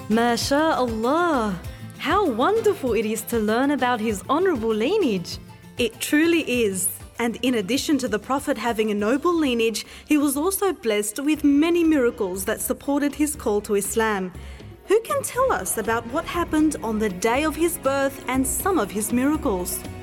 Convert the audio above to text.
MashaAllah! How wonderful it is to learn about his honourable lineage. It truly is. And in addition to the Prophet having a noble lineage, he was also blessed with many miracles that supported his call to Islam. Who can tell us about what happened on the day of his birth and some of his miracles?